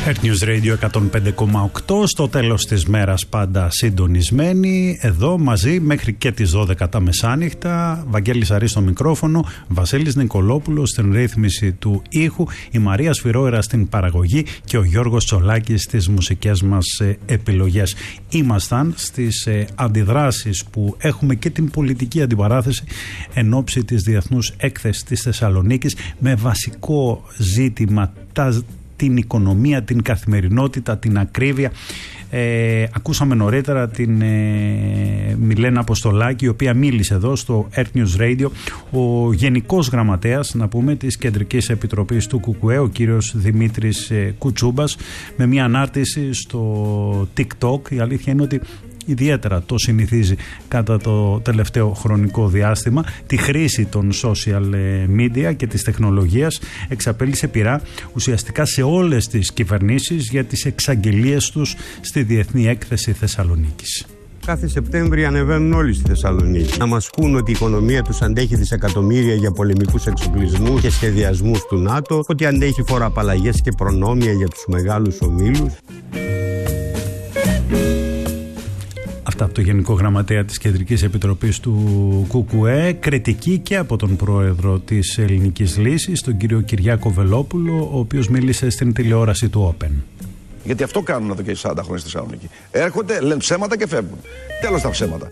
Earth News Radio 105,8, στο τέλος της μέρας πάντα συντονισμένοι, εδώ μαζί μέχρι και τις 12 τα μεσάνυχτα. Βαγγέλης Αρής στο μικρόφωνο, Βασίλης Νικολόπουλος στην ρύθμιση του ήχου, η Μαρία Σφυρόερα στην παραγωγή και ο Γιώργος Τσολάκης στις μουσικές μας επιλογές. Ήμασταν στις αντιδράσεις που έχουμε και την πολιτική αντιπαράθεση εν ώψη της Διεθνούς Έκθεσης της Θεσσαλονίκης, με βασικό ζήτημα την οικονομία, την καθημερινότητα, την ακρίβεια. Ακούσαμε νωρίτερα την Μιλένα Αποστολάκη, η οποία μίλησε εδώ στο Earth News Radio. Ο Γενικός Γραμματέας, να πούμε, της Κεντρικής Επιτροπής του ΚΚΕ, ο κύριος Δημήτρης Κουτσούμπας, με μια ανάρτηση στο TikTok. Η αλήθεια είναι ότι ιδιαίτερα το συνηθίζει κατά το τελευταίο χρονικό διάστημα, τη χρήση των social media και της τεχνολογίας. Εξαπέλυσε πειρά ουσιαστικά σε όλες τις κυβερνήσεις για τις εξαγγελίες τους στη Διεθνή Έκθεση Θεσσαλονίκης. Κάθε Σεπτέμβρη ανεβαίνουν όλοι στη Θεσσαλονίκη να μας πούν ότι η οικονομία τους αντέχει δισεκατομμύρια για πολεμικούς εξοπλισμούς και σχεδιασμούς του ΝΑΤΟ, ότι αντέχει φοροαπαλλαγές και προνόμια για τους μεγάλους ομίλους. Αυτά από το Γενικό Γραμματέα της Κεντρικής Επιτροπής του ΚΚΕ. Κριτική και από τον πρόεδρο της Ελληνικής Λύσης, τον κύριο Κυριάκο Βελόπουλο, ο οποίος μίλησε στην τηλεόραση του Open. Γιατί αυτό κάνουν εδώ και 40 χρόνια στη Θεσσαλονίκη. Έρχονται, λένε ψέματα και φεύγουν. Τέλος τα ψέματα.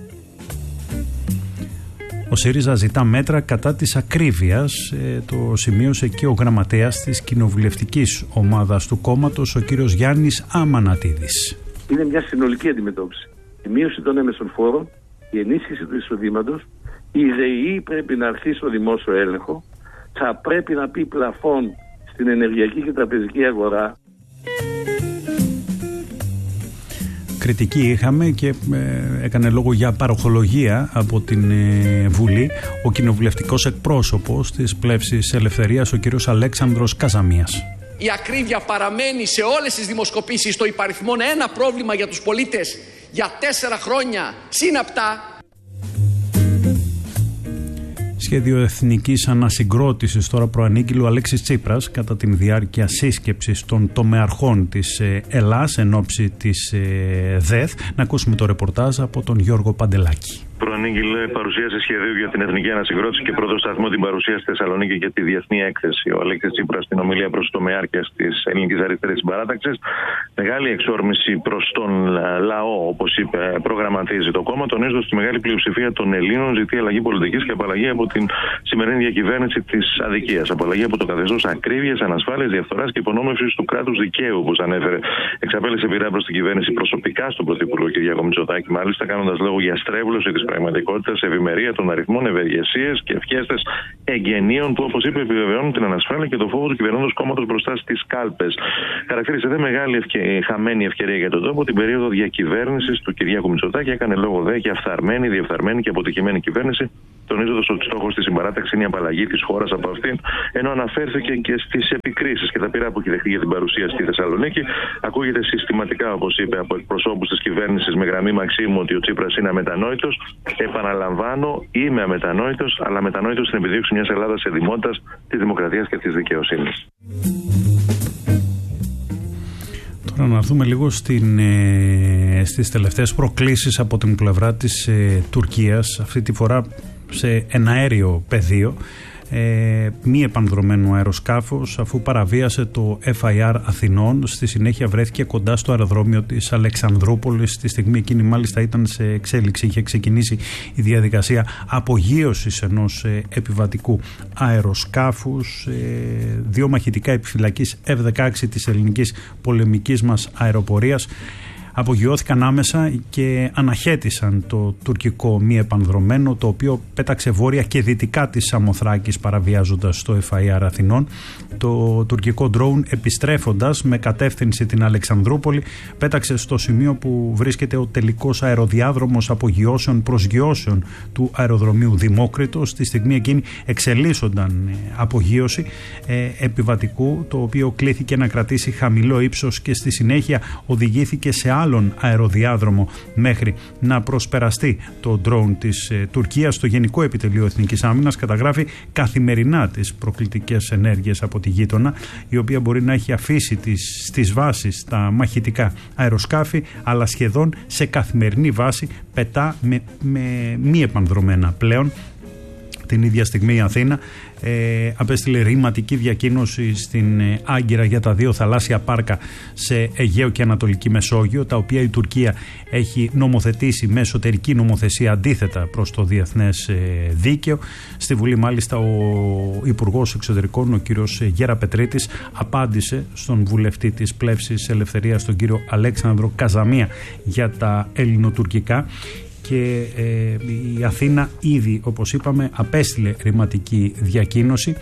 Ο ΣΥΡΙΖΑ ζητά μέτρα κατά της ακρίβειας. Το σημείωσε και ο γραμματέας της κοινοβουλευτικής ομάδας του κόμματος, ο κύριος Γιάννης Αμανατίδης. Είναι μια συνολική αντιμετώπιση. Η μείωση των έμεσων φόρων, η ενίσχυση του εισοδήματος, η ΔΕΗ πρέπει να αρχίσει στο δημόσιο έλεγχο, θα πρέπει να πει πλαφόν στην ενεργειακή και τραπεζική αγορά. Κριτική είχαμε και έκανε λόγο για παροχολογία από την Βουλή ο κοινοβουλευτικός εκπρόσωπος της Πλεύσης Ελευθερίας, ο κύριος Αλέξανδρος Καζαμίας. Η ακρίβεια παραμένει σε όλες τις δημοσκοπήσεις το υπαριθμόν ένα πρόβλημα για τους πολίτες για 4 χρόνια σύναπτα. Σχέδιο εθνικής ανασυγκρότησης τώρα προανήγγειλε ο Αλέξης Τσίπρας κατά τη διάρκεια σύσκεψης των τομεαρχών της Ελλάς εν ώψη της ΔΕΘ. Να ακούσουμε το ρεπορτάζ από τον Γιώργο Παντελάκη. Προανήγγειλε παρουσίαση σχεδίου για την εθνική ανασυγκρότηση και πρώτο σταθμό την παρουσία στη Θεσσαλονίκη και τη Διεθνή Έκθεση. Ο Αλέξης Τσίπρας στην ομιλία προς το τομεάρχες της Ελληνικής Αριστερής Συμπαράταξης. Μεγάλη εξόρμηση προς τον λαό, όπως είπε, προγραμματίζει το κόμμα, τονίζοντας τη μεγάλη πλειοψηφία των Ελλήνων ζητεί αλλαγή πολιτικής και απαλλαγή από την σημερινή διακυβέρνηση της αδικίας. Απαλλαγή από το καθεστώς ακρίβειας, ανασφάλειας, διαφθοράς και υπονόμευσης του κράτους δικαίου, όπως ανέφερε. Εξαπέλυσε πειρά προς την κυβέρνηση προσωπικά στον Πρωθυπουργό κ. Μητσοτάκη, μάλιστα κάνοντας λόγο για στρέβλωση της πραγματικότητας, ευημερία των αριθμών, ευεργεσίες και ευχέστες εγγενείων που, όπως είπε, επιβεβαιώνουν την ανασφάλεια και το φόβο του κυβερνώντος κόμματος μπροστά στις κάλπες. Χαρακτήρισε δε μεγάλη χαμένη ευκαιρία για τον τόπο την περίοδο διακυβέρνησης του Κυριάκου Μητσοτάκη. Έκανε λόγο δε για φθαρμένη, διεφθαρμένη και αποτυχημένη κυβέρνηση, τονίζοντας ότι στόχος της συμπαράταξης είναι η απαλλαγή της χώρας από αυτήν, ενώ αναφέρθηκε και στις επικρίσεις και τα πειρά που έχει δεχτεί για την παρουσία στη Θεσσαλονίκη. Ακούγεται συστηματικά, όπως είπε, από εκπροσώπους της κυβέρνησης με γραμμή Μαξίμου ότι ο Τσίπρας είναι αμετανόητος. Επαναλαμβάνω, είμαι αμετανόητος, αλλά αμετανόητος στην επιδίωξη μιας Ελλάδας εδημότητας, της δημοκρατίας και της δικαιοσύνης. Τώρα να έρθουμε λίγο στις τελευταίες προκλήσεις από την πλευρά της Τουρκίας, αυτή τη φορά σε εναέριο πεδίο. Μη επανδρωμένο αεροσκάφος, αφού παραβίασε το FIR Αθηνών, στη συνέχεια βρέθηκε κοντά στο αεροδρόμιο της Αλεξανδρούπολης. Στη στιγμή εκείνη μάλιστα ήταν σε εξέλιξη, είχε ξεκινήσει η διαδικασία απογείωσης ενός επιβατικού αεροσκάφους. 2 μαχητικά επιφυλακής F-16 της ελληνικής πολεμικής μας αεροπορίας απογειώθηκαν άμεσα και αναχέτησαν το τουρκικό μη επανδρωμένο, το οποίο πέταξε βόρεια και δυτικά της Σαμοθράκης παραβιάζοντας το FIR Αθηνών. Το τουρκικό ντρόουν, επιστρέφοντας με κατεύθυνση την Αλεξανδρούπολη, πέταξε στο σημείο που βρίσκεται ο τελικός αεροδιάδρομος απογειώσεων προσγειώσεων του αεροδρομίου Δημόκριτος. Στη στιγμή εκείνη εξελίσσονταν απογείωση επιβατικού, το οποίο κλήθηκε να κρατήσει χαμηλό ύψος και στη συνέχεια οδηγήθηκε σε άλλον αεροδιάδρομο μέχρι να προσπεραστεί το ντρόουν της Τουρκίας. Το Γενικό Επιτελείο Εθνικής Άμυνας καταγράφει καθημερινά τις προκλητικές ενέργειες από τη γείτονα, η οποία μπορεί να έχει αφήσει στις βάσεις τα μαχητικά αεροσκάφη, αλλά σχεδόν σε καθημερινή βάση πετά με μη επανδρομένα πλέον. Την ίδια στιγμή η Αθήνα απέστειλε ρηματική διακοίνωση στην Άγκυρα για τα 2 θαλάσσια πάρκα σε Αιγαίο και Ανατολική Μεσόγειο, τα οποία η Τουρκία έχει νομοθετήσει με εσωτερική νομοθεσία αντίθετα προς το διεθνές δίκαιο. Στη Βουλή μάλιστα ο Υπουργός Εξωτερικών, ο κύριος Γεραπετρίτης, απάντησε στον βουλευτή της Πλεύσης Ελευθερίας, τον κύριο Αλέξανδρο Καζαμία, για τα ελληνοτουρκικά. Και η Αθήνα ήδη, όπως είπαμε, απέστειλε ρηματική διακοίνωση.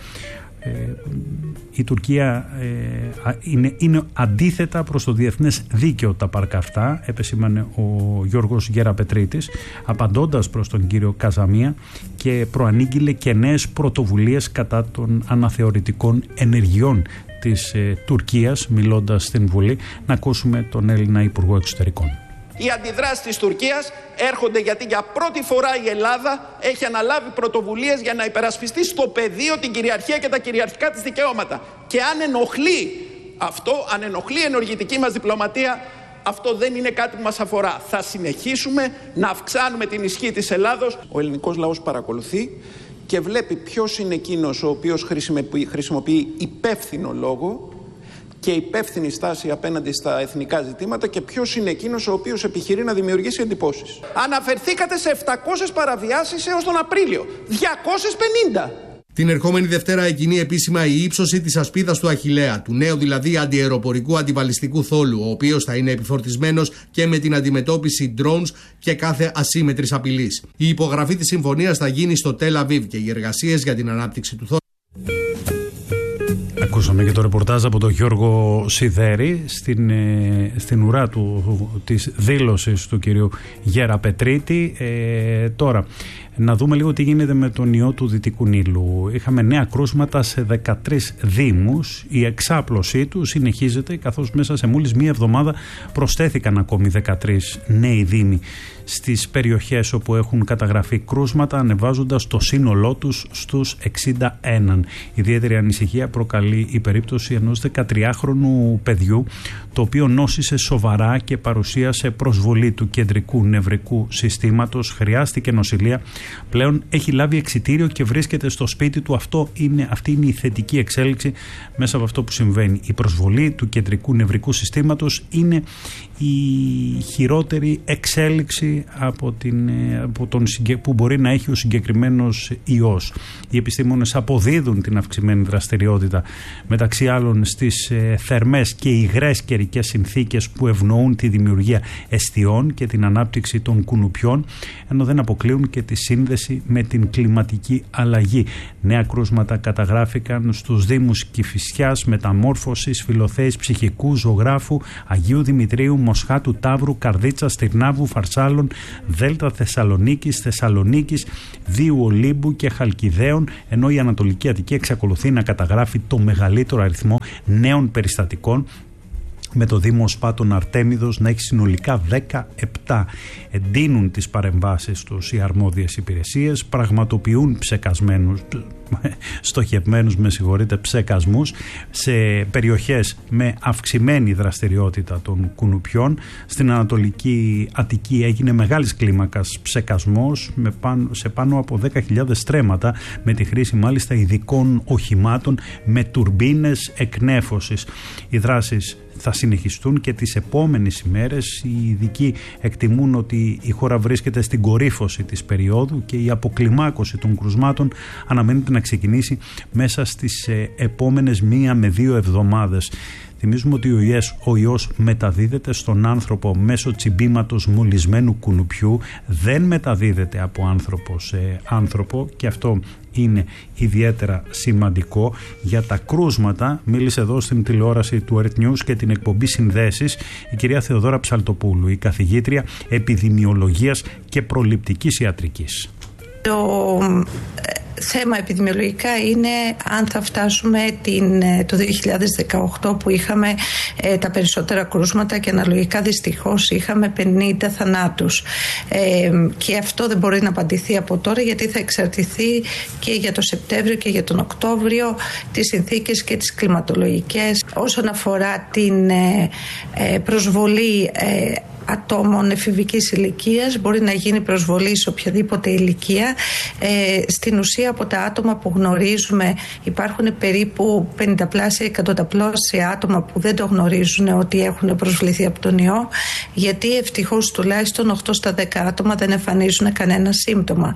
Η Τουρκία είναι αντίθετα προς το διεθνές δίκαιο τα πάρκα αυτά, επεσήμανε ο Γιώργος Γεραπετρίτης, απαντώντας προς τον κύριο Καζαμία, και προανήγγειλε και νέες πρωτοβουλίες κατά των αναθεωρητικών ενεργειών της Τουρκίας, μιλώντας στην Βουλή. Να ακούσουμε τον Έλληνα Υπουργό Εξωτερικών. Οι αντιδράσεις της Τουρκίας έρχονται γιατί για πρώτη φορά η Ελλάδα έχει αναλάβει πρωτοβουλίες για να υπερασπιστεί στο πεδίο την κυριαρχία και τα κυριαρχικά της δικαιώματα. Και αν ενοχλεί αυτό, αν ενοχλεί η ενεργητική μας διπλωματία, αυτό δεν είναι κάτι που μας αφορά. Θα συνεχίσουμε να αυξάνουμε την ισχύ της Ελλάδος. Ο ελληνικός λαός παρακολουθεί και βλέπει ποιος είναι εκείνος ο οποίος χρησιμοποιεί υπεύθυνο λόγο και υπεύθυνη στάση απέναντι στα εθνικά ζητήματα και ποιος είναι εκείνος ο οποίος επιχειρεί να δημιουργήσει εντυπώσεις. Αναφερθήκατε σε 700 παραβιάσεις έως τον Απρίλιο. 250! Την ερχόμενη Δευτέρα εκκινεί επίσημα η ύψωση της ασπίδας του Αχιλλέα, του νέου δηλαδή αντιαεροπορικού αντιβαλιστικού θόλου, ο οποίος θα είναι επιφορτισμένος και με την αντιμετώπιση drones και κάθε ασύμμετρης απειλής. Η υπογραφή της συμφωνίας θα γίνει στο Τελ Αβίβ και οι εργασίες για την ανάπτυξη του θόλου. Ακούσαμε και το ρεπορτάζ από τον Γιώργο Σιδέρη στην ουρά της δήλωσης του κυρίου Γεραπετρίτη. Τώρα, να δούμε λίγο τι γίνεται με τον ιό του Δυτικού Νείλου. Είχαμε νέα κρούσματα σε 13 δήμους. Η εξάπλωσή του συνεχίζεται, καθώς μέσα σε μόλις μία εβδομάδα προσθέθηκαν ακόμη 13 νέοι δήμοι στις περιοχές όπου έχουν καταγραφεί κρούσματα, ανεβάζοντας το σύνολό τους στους 61. Ιδιαίτερη ανησυχία προκαλεί η περίπτωση ενός 13χρονου παιδιού, το οποίο νόσησε σοβαρά και παρουσίασε προσβολή του κεντρικού νευρικού συστήματος. Χρειάστηκε νοσηλεία. Πλέον έχει λάβει εξιτήριο και βρίσκεται στο σπίτι του. Αυτή είναι η θετική εξέλιξη μέσα από αυτό που συμβαίνει. Η προσβολή του κεντρικού νευρικού συστήματος είναι η χειρότερη εξέλιξη που μπορεί να έχει ο συγκεκριμένος ιός. Οι επιστήμονες αποδίδουν την αυξημένη δραστηριότητα, μεταξύ άλλων, στις θερμές και υγρές καιρικές συνθήκες που ευνοούν τη δημιουργία εστιών και την ανάπτυξη των κουνουπιών, ενώ δεν αποκλείουν και τη σύνδεση με την κλιματική αλλαγή. Νέα κρούσματα καταγράφηκαν στους δήμους Κηφισιάς, Μεταμόρφωσης, Φιλοθέης, Ψυχικού, Ζωγράφου, Αγίου Δημητρίου, Μοσχάτου, Ταύρου, Καρδίτσας, Τυρνάβου, Φαρσάλων, Δέλτα Θεσσαλονίκης, Δίου Ολύμπου και Χαλκιδαίων, ενώ η Ανατολική Αττική εξακολουθεί να καταγράφει το μεγαλύτερο αριθμό νέων περιστατικών, με το Δήμο Σπάτων Αρτέμιδος να έχει συνολικά 17. Εντείνουν τις παρεμβάσεις τους οι αρμόδιες υπηρεσίες, πραγματοποιούν στοχευμένους ψεκασμούς σε περιοχές με αυξημένη δραστηριότητα των κουνουπιών. Στην Ανατολική Αττική έγινε μεγάλης κλίμακας ψεκασμός σε πάνω από 10.000 στρέμματα, με τη χρήση μάλιστα ειδικών οχημάτων με τουρμπίνες εκνέφωσης. Οι δράσεις θα συνεχιστούν και τις επόμενες ημέρες. Οι ειδικοί εκτιμούν ότι η χώρα βρίσκεται στην κορύφωση της περίοδου και η αποκλιμάκωση των κρουσμάτων αναμένεται να ξεκινήσει μέσα στις επόμενες 1 με 2 εβδομάδες. Θυμίζουμε ότι ο ιός μεταδίδεται στον άνθρωπο μέσω τσιμπήματος μολυσμένου κουνουπιού, δεν μεταδίδεται από άνθρωπο σε άνθρωπο, και αυτό είναι ιδιαίτερα σημαντικό. Για τα κρούσματα μίλησε εδώ στην τηλεόραση του Earth News και την εκπομπή Συνδέσεις η κυρία Θεοδόρα Ψαλτοπούλου, η καθηγήτρια επιδημιολογίας και προληπτικής ιατρικής. Το θέμα επιδημιολογικά είναι αν θα φτάσουμε το 2018 που είχαμε τα περισσότερα κρούσματα και αναλογικά δυστυχώς είχαμε 50 θανάτους. Και αυτό δεν μπορεί να απαντηθεί από τώρα, γιατί θα εξαρτηθεί και για το Σεπτέμβριο και για τον Οκτώβριο τις συνθήκες και τις κλιματολογικές. Όσον αφορά την προσβολή ατόμων εφηβικής ηλικίας, μπορεί να γίνει προσβολή σε οποιαδήποτε ηλικία. Στην ουσία, από τα άτομα που γνωρίζουμε, υπάρχουν περίπου 50 πλάσια, 100 πλάσια άτομα που δεν το γνωρίζουν ότι έχουν προσβληθεί από τον ιό, γιατί ευτυχώς τουλάχιστον 8 στα 10 άτομα δεν εμφανίζουν κανένα σύμπτωμα.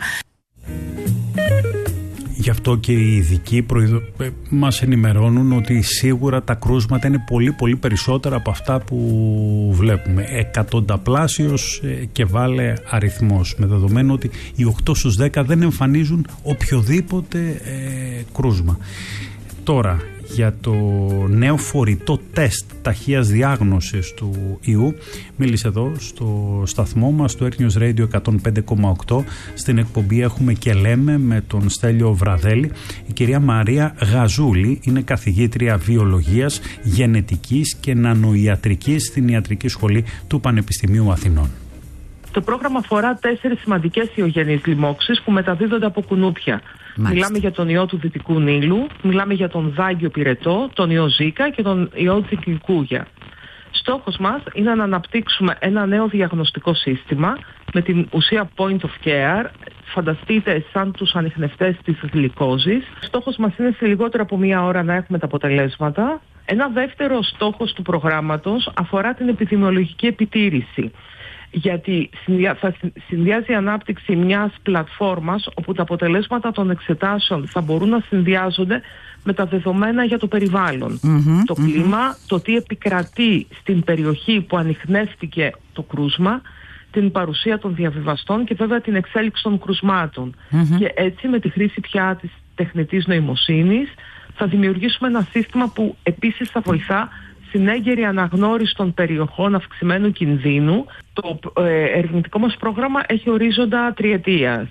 Γι' αυτό και οι ειδικοί μας ενημερώνουν ότι σίγουρα τα κρούσματα είναι πολύ περισσότερα από αυτά που βλέπουμε. Εκατονταπλάσιος και βάλε αριθμός, με δεδομένο ότι οι 8 στους 10 δεν εμφανίζουν οποιοδήποτε κρούσμα. Τώρα, για το νέο φορητό τεστ ταχείας διάγνωσης του ιού μίλησε εδώ στο σταθμό μας, στο Earth News Radio 105,8. Στην εκπομπή έχουμε και λέμε με τον Στέλιο Βραδέλη. Η κυρία Μαρία Γαζούλη είναι καθηγήτρια βιολογίας, γενετικής και νανοϊατρικής στην Ιατρική Σχολή του Πανεπιστημίου Αθηνών. Το πρόγραμμα αφορά 4 σημαντικές ιογενείς λοιμώξεις που μεταδίδονται από κουνούπια. Μάλιστα. Μιλάμε για τον ιό του Δυτικού Νείλου, μιλάμε για τον Δάγκιο Πυρετό, τον ιό Ζίκα και τον ιό Τσικλικούγια. Στόχος μας είναι να αναπτύξουμε ένα νέο διαγνωστικό σύστημα με την ουσία point of care. Φανταστείτε σαν τους ανιχνευτές της γλυκόζης. Στόχος μας είναι σε λιγότερο από 1 ώρα να έχουμε τα αποτελέσματα. Ένα δεύτερο στόχος του προγράμματος αφορά την επιδημιολογική επιτήρηση. Γιατί θα συνδυάζει η ανάπτυξη μιας πλατφόρμας όπου τα αποτελέσματα των εξετάσεων θα μπορούν να συνδυάζονται με τα δεδομένα για το περιβάλλον. Το κλίμα, το τι επικρατεί στην περιοχή που ανιχνεύτηκε το κρούσμα, την παρουσία των διαβιβαστών και βέβαια την εξέλιξη των κρουσμάτων. Και έτσι με τη χρήση πια της τεχνητής νοημοσύνης θα δημιουργήσουμε ένα σύστημα που επίσης θα βοηθά στην έγκαιρη αναγνώριση των περιοχών αυξημένου κινδύνου. Το ερευνητικό μας πρόγραμμα έχει ορίζοντα 3 ετίας.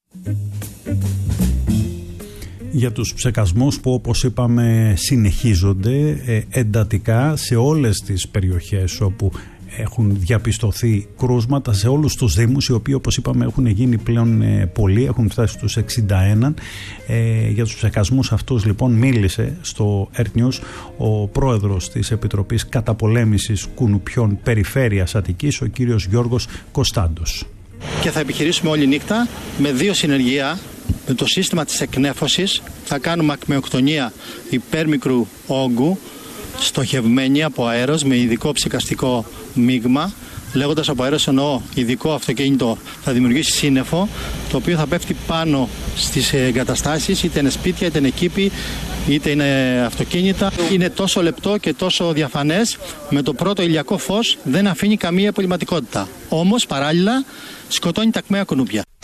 Για τους ψεκασμούς που, όπως είπαμε, συνεχίζονται εντατικά σε όλες τις περιοχές όπου έχουν διαπιστωθεί κρούσματα, σε όλους τους δήμους, οι οποίοι, όπως είπαμε, έχουν γίνει πλέον πολλοί, έχουν φτάσει στους 61. Για τους ψεκασμούς αυτούς λοιπόν μίλησε στο Earth News ο πρόεδρος της Επιτροπής Καταπολέμησης Κουνουπιών Περιφέρειας Αττικής, ο κύριος Γιώργος Κωνστάντος. Και θα επιχειρήσουμε όλη νύχτα με 2 συνεργεία. Με το σύστημα της εκνέφωσης θα κάνουμε ακμεοκτονία υπέρμικρου όγκου, στοχευμένη από αέρος με ειδικό ψεκαστικό μείγμα. Λέγοντας από αέρος εννοώ ειδικό αυτοκίνητο θα δημιουργήσει σύννεφο, το οποίο θα πέφτει πάνω στις εγκαταστάσεις, είτε είναι σπίτια, είτε είναι κήποι, είτε είναι αυτοκίνητα. Είναι τόσο λεπτό και τόσο διαφανές, με το πρώτο ηλιακό φως δεν αφήνει καμία υπολειμματικότητα. Όμως παράλληλα σκοτώνει τα ακμαία κουνούπια.